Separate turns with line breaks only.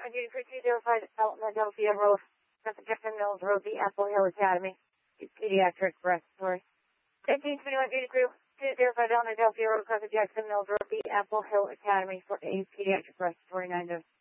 duty for 205 Philadelphia Road, Jackson Mills Road, the Apple Hill Academy, pediatric respiratory. 1921 duty crew, 205 Philadelphia Road, Jackson Mills Road, the Apple Hill Academy for a pediatric respiratory 9